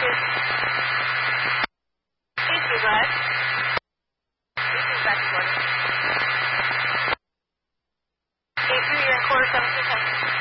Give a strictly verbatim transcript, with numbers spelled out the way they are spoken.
you. Thank you, bud. You too, back to work. Okay, through your quarter seven two ten.